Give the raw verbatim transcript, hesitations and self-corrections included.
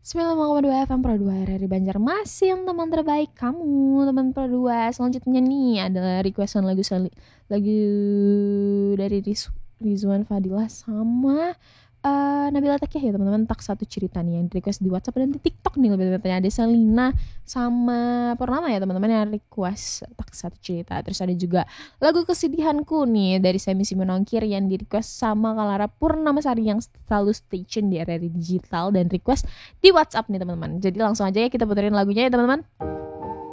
sembilan puluh lima koma dua F M Pro dua R R I Banjarmasin, teman terbaik kamu, teman Pro dua. Selanjutnya nih adalah requestan lagu sali- lagu dari Riz- Rizwan Fadilah sama eh, Nabila Takyah ya teman-teman. Tak satu cerita nih yang di request di WhatsApp dan di TikTok nih lebih tepatnya. Ada Selina sama Purnama ya teman-teman yang request tak satu cerita. Terus ada juga lagu kesedihanku nih dari Semi Simonongkir yang di request sama Kalara Purnamasari yang selalu stay tune di R R I Digital dan request di WhatsApp nih teman-teman. Jadi langsung aja ya kita puterin lagunya ya teman-teman.